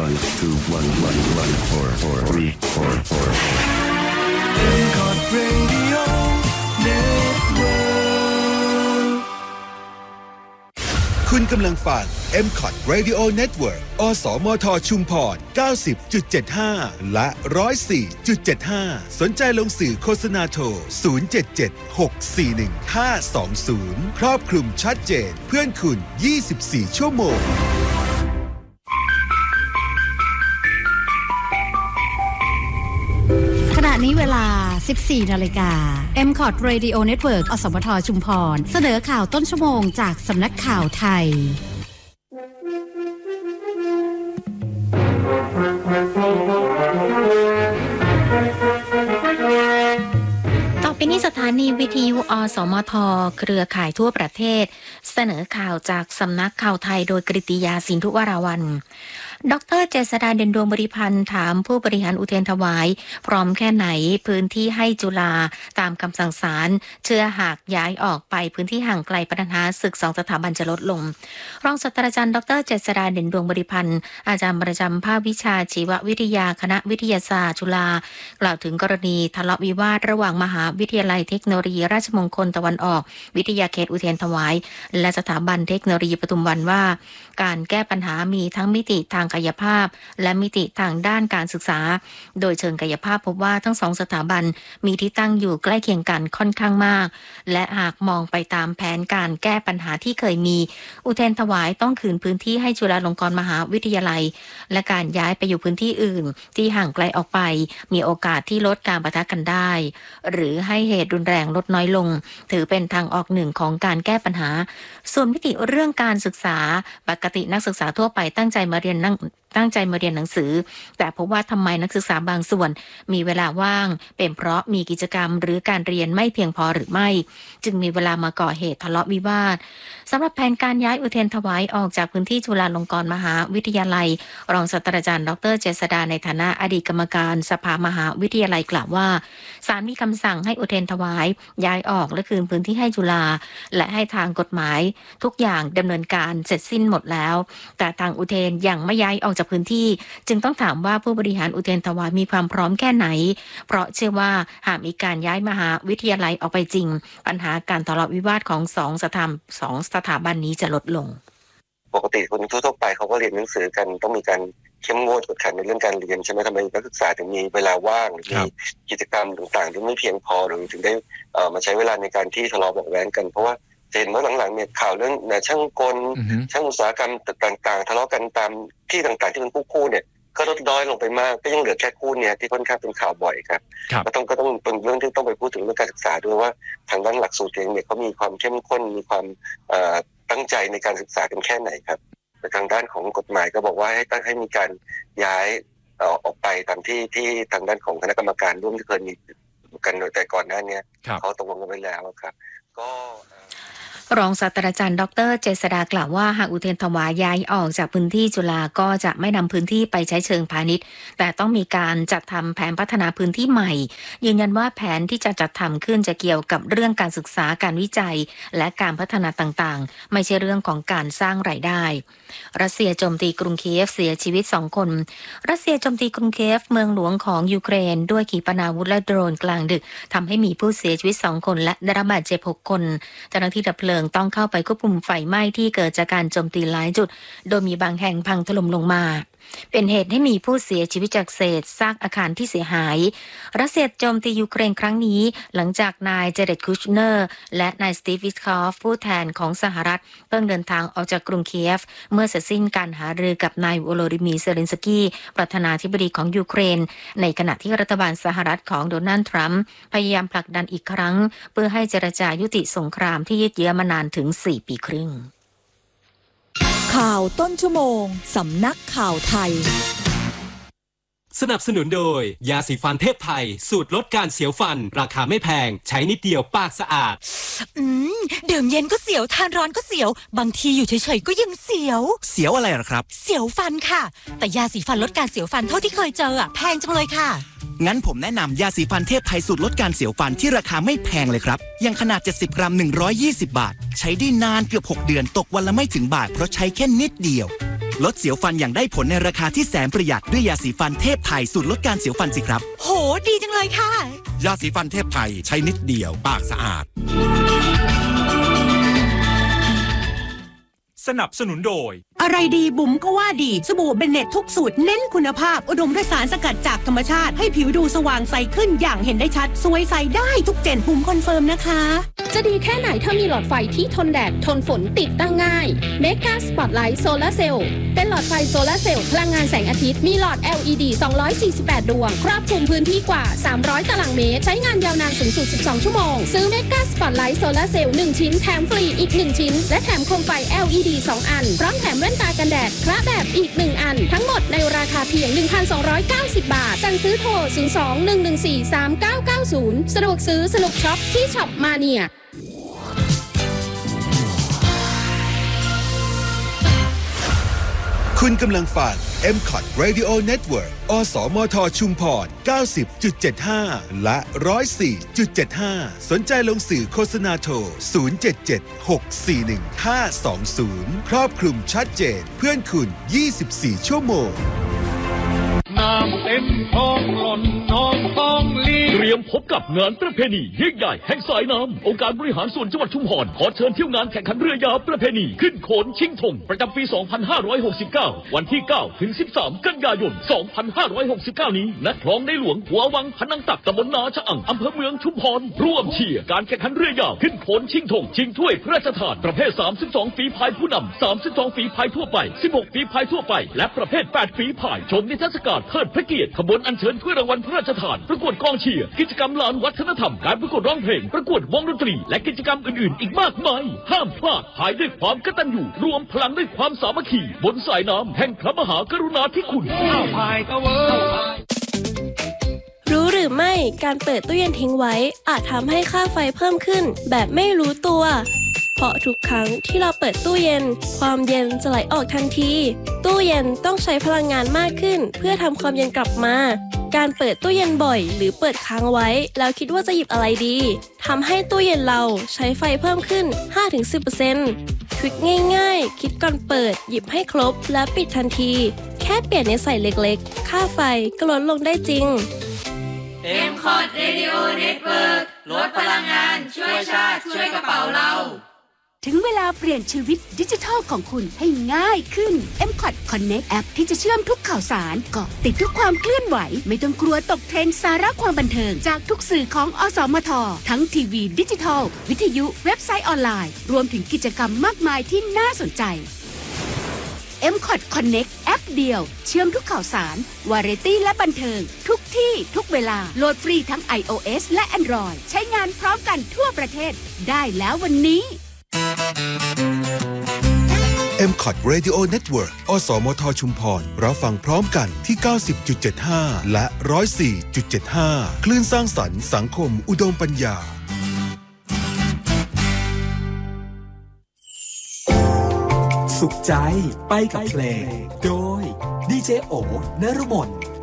M-Cot Radio Network คุณกำลังฟัง M-Cot Radio Network อสมทชุมพร 90.75 และ 104.75 สนใจลงสื่อโฆษณาโทร 077-641-520 ครอบคลุมชัดเจนเพื่อนคุณ 24 ชั่วโมงขณะนี้เวลา 14 นาฬิกา M-Cot Radio Network อสมทชุมพรเสนอข่าวต้นชั่วโมงจากสำนักข่าวไทยต่อไปนี้สถานีวิทยุอสมทเครือข่ายทั่วประเทศเสนอข่าวจากสำนักข่าวไทยโดยกฤติยาสินธุวราวัลย์ดร.เจษฎาเด่นดวงบริพันธ์ถามผู้บริหารอุเทรนถวายพร้อมแค่ไหนพื้นที่ให้จุฬาตามคำสั่งศาลเชื่อหากย้ายออกไปพื้นที่ห่างไกลปัญหาศึก2สถาบันจะลดลงรองศาสตราจารย์ดร.เจษฎาเด่นดวงบริพันธ์อาจารย์ประจำภาควิชาชีววิทยาคณะวิทยาศาสตร์จุฬากล่าวถึงกรณีทะเลาะวิวาทระหว่างมหาวิทยาลัยเทคโนโลยีราชมงคลตะวันออกวิทยาเขตอุเทรนถวายและสถาบันเทคโนโลยีปทุมวันว่าการแก้ปัญหามีทั้งมิติทางกายภาพและมิติทางด้านการศึกษาโดยเชิงกายภาพพบว่าทั้งสองสถาบันมีที่ตั้งอยู่ใกล้เคียงกันค่อนข้างมากและหากมองไปตามแผนการแก้ปัญหาที่เคยมีอุเทรนถวายต้องคืนพื้นที่ให้จุฬาลงกรณ์มหาวิทยาลัยและการย้ายไปอยู่พื้นที่อื่นที่ห่างไกลออกไปมีโอกาสที่ลดการปะทะกันได้หรือให้เหตุรุนแรงลดน้อยลงถือเป็นทางออกหนึ่งของการแก้ปัญหาส่วนมิติเรื่องการศึกษาปกตินักศึกษาทั่วไปตั้งใจมาเรียนหนังสือแต่พบว่าทำไมนักศึกษาบางส่วนมีเวลาว่างเป็นเพราะมีกิจกรรมหรือการเรียนไม่เพียงพอหรือไม่จึงมีเวลามาก่อเหตุทะเลาะวิวาทสำหรับแผนการย้ายอุเทรนถวายออกจากพื้นที่จุฬาลงกรณ์มหาวิทยาลัยรองศาสตราจารย์ดร.เจษฎาในฐานะอดีตกรรมการสภามหาวิทยาลัยกล่าวว่าศาลมีคำสั่งให้อุเทรนถวายย้ายออกและคืนพื้นที่ให้จุฬาและให้ทางกฎหมายทุกอย่างดำเนินการเสร็จสิ้นหมดแล้วแต่ทางอุเทรนยังไม่ย้ายออกจากพื้นที่จึงต้องถามว่าผู้บริหารอุเทรนถวายมีความพร้อมแค่ไหนเพราะเชื่อว่าหากมีการย้ายมหาวิทยาลัยออกไปจริงปัญหาการทะเลาะวิวาทของสองสถาบันนี้จะลดลงปกติคนทั่วไปเขาก็เรียนหนังสือกันต้องมีการเข้มงวดกวดขันในเรื่องการเรียนใช่ไหมทำไมนักศึกษาถึงมีเวลาว่างมีกิจกรรมต่างๆที่ไม่เพียงพอหรือถึงได้มาใช้เวลาในการที่ทะเลาะเบาะแว้งกันเพราะว่าเห็นว่าหลังๆเนี่ยข่าวเรื่องช่างกลช่างอุตสาหกรรมต่างๆทะเลาะกันตามที่ต่างๆที่เป็นคู่เนี่ยก็ลดน้อยลงไปมากก็ยังเหลือแค่คู่เนี่ยที่ค่อนข้างเป็นข่าวบ่อยครับก็ต้องเป็นเรื่องที่ต้องไปพูดถึงเรื่องการศึกษาด้วยว่าทางด้านหลักสูตรเองเนี่ยเขามีความเข้มข้นมีความตั้งใจในการศึกษากันแค่ไหนครับแต่ทางด้านของกฎหมายก็บอกว่าให้มีการย้ายออกไปตามที่ทางด้านของคณะกรรมการร่วมที่เคยมีกันแต่ก่อนหน้านี้เขาตกลงกันไว้แล้วครับก็รองศาสตราจารย์ดร.เจษฎากล่าวว่าหากอุเทรนถวายย้ายออกจากพื้นที่จุฬาก็จะไม่นำพื้นที่ไปใช้เชิงพาณิชย์แต่ต้องมีการจัดทำแผนพัฒนาพื้นที่ใหม่ยืนยันว่าแผนที่จะจัดทำขึ้นจะเกี่ยวกับเรื่องการศึกษาการวิจัยและการพัฒนาต่างๆไม่ใช่เรื่องของการสร้างรายได้รัสเซียโจมตีกรุงเคียฟเสียชีวิต2คนรัสเซียโจมตีกรุงเคียฟเมืองหลวงของยูเครนด้วยขีปนาวุธและโดรนกลางดึกทำให้มีผู้เสียชีวิต2คนและได้รับบาดเจ็บ6คนเจ้าหน้าที่ดับเพลิงต้องเข้าไปควบคุมไฟไหม้ที่เกิดจากการโจมตีหลายจุดโดยมีบางแห่งพังถล่มลงมาเป็นเหตุให้มีผู้เสียชีวิตจากเศษซากอาคารที่เสียหายรัสเซียโจมตียูเครนครั้งนี้หลังจากนายเจเรดคุชเนอร์และนายสตีฟวิทคอฟผู้แทนของสหรัฐเพิ่งเดินทางออกจากกรุงเคียฟเมื่อเสร็จสิ้นการหารือกับนายวโลดิมีร์เซเลนสกี้ประธานาธิบดีของยูเครนในขณะที่รัฐบาลสหรัฐของโดนัลด์ทรัมป์พยายามผลักดันอีกครั้งเพื่อให้เจรจายุติสงครามที่ยืดเยื้อมานานถึง4 ปีครึ่งข่าวต้นชั่วโมงสำนักข่าวไทยสนับสนุนโดยยาสีฟันเทพไทยสูตรลดการเสียวฟันราคาไม่แพงใช้นิดเดียวปากสะอาดดื่มเย็นก็เสียวทานร้อนก็เสียวบางทีอยู่เฉยๆก็ยังเสียวอะไรหรอครับเสียวฟันค่ะแต่ยาสีฟันลดการเสียวฟันเท่าที่เคยเจอแพงจังเลยค่ะงั้นผมแนะนำยาสีฟันเทพไทยสูตรลดการเสียวฟันที่ราคาไม่แพงเลยครับยังขนาด70 กรัม120 บาทใช้ได้นานเกือบ6 เดือนตกวันละไม่ถึงบาทเพราะใช้แค่นิดเดียวลดเสียวฟันอย่างได้ผลในราคาที่แสนประหยัดด้วยยาสีฟันเทพไทยสูตรลดการเสียวฟันสิครับโหดีจังเลยค่ะยาสีฟันเทพไทยใช้นิดเดียวปากสะอาดสนับสนุนโดยอะไรดีบุ๋มก็ว่าดีสบู่เบนเน็ตทุกสูตรเน้นคุณภาพอุดมด้วยสารสกัดจากธรรมชาติให้ผิวดูสว่างใสขึ้นอย่างเห็นได้ชัดสวยใสได้ทุกเจนบุ๋มคอนเฟิร์มนะคะจะดีแค่ไหนถ้ามีหลอดไฟที่ทนแดดทนฝนติดตั้งง่าย Mega Spotlight Solar Cell เป็นหลอดไฟโซลาร์เซลล์พลังงานแสงอาทิตย์มีหลอด LED 248 ดวงครอบคลุมพื้นที่กว่า300ตารางเมตรใช้งานยาวนานสูงสุด12ชั่วโมงซื้อ Mega Spotlight Solar Cell 1 ชิ้นแถมฟรีอีก1ชิ้นและแถมโคมไฟ LED 2 อันพร้อมแถมแว่นตากันแดดคละแบบอีก1อันทั้งหมดในราคาเพียง 1,290 บาทสั่งซื้อโทร 02-114-3990 สะดวกซื้อสนุกช็อปที่ช็อปมาเนียคุณกำลังฟัง MCOT Radio Network อสมทชุมพร 90.75 และ 104.75 สนใจลงสื่อโฆษณาโทร 077-641-520 ครอบคลุมชัดเจนเพื่อนคุณ 24 ชั่วโมงน้ำเต็มท้องหล่นน้องท้องลีเตรียมพบกับงานประเพณียิ่งใหญ่แห่งสายน้ำองค์การบริหารส่วนจังหวัดชุมพรขอเชิญเที่ยวงานแข่งขันเรือยาวประเพณีขึ้นโขนชิงธงประจำปี 2569 วันที่ 9 ถึง 13 กันยายน 2569 นี้ณคลองในหลวงหัววังพนังตักตำบลนาชะอั่งอำเภอเมืองชุมพรร่วมเชียร์การแข่งขันเรือยาวขึ้นโขนชิงธงชิงถ้วยพระราชทานประเภท 32 ฝีพายผู้นำ 32 ฝีพายทั่วไป 16 ฝีพายทั่วไปและประเภท 8 ฝีพายชมนิทรรศการเทิดพระเกียรติขบวนอัญเชิญถ้วยรางวัลพระราชทานประกวดกองเชียร์กิจกรรมลานวัฒนธรรมการประกวดร้องเพลงประกวดวงดนตรีและกิจกรรมอื่นๆอีกมากมายห้ามพลาดพายด้วยความกตัญญูรวมพลังด้วยความสามัคคีบนสายน้ำแห่งพระมหากรุณาธิคุณพายตะเวรู้หรือไม่การเปิดตู้เย็นทิ้งไว้อาจทำให้ค่าไฟเพิ่มขึ้นแบบไม่รู้ตัวเพราะทุกครั้งที่เราเปิดตู้เย็นความเย็นจะไหลออกทันทีตู้เย็นต้องใช้พลังงานมากขึ้นเพื่อทำความเย็นกลับมาการเปิดตู้เย็นบ่อยหรือเปิดค้างไว้แล้วคิดว่าจะหยิบอะไรดีทำให้ตู้เย็นเราใช้ไฟเพิ่มขึ้น 5-10% ทริคง่ายๆคิดก่อนเปิดหยิบให้ครบและปิดทันทีแค่เปลี่ยนนิสัยเล็กๆค่าไฟก็ลดลงได้จริง MCOT Radio Network ลดพลังงานช่วยชาติช่วยกระเป๋าเราถึงเวลาเปลี่ยนชีวิตดิจิทัลของคุณให้ง่ายขึ้น MCOT Connect แอปที่จะเชื่อมทุกข่าวสารเกาะติดทุกความเคลื่อนไหวไม่ต้องกลัวตกเทรนด์สาระความบันเทิงจากทุกสื่อของอสมททั้งทีวีดิจิทัลวิทยุเว็บไซต์ออนไลน์รวมถึงกิจกรรมมากมายที่น่าสนใจ MCOT Connect แอปเดียวเชื่อมทุกข่าวสารวาไรตี้และบันเทิงทุกที่ทุกเวลาโหลดฟรีทั้ง iOS และ Android ใช้งานพร้อมกันทั่วประเทศได้แล้ววันนี้ MCOT Radio Network อสมทชุมพรรับฟังพร้อมกันที่ 90.75 และ 104.75 คลื่นสร้างสรรค์สังคมอุดมปัญญาสุขใจไปกับเพลงโดยดีเจโอ นฤมล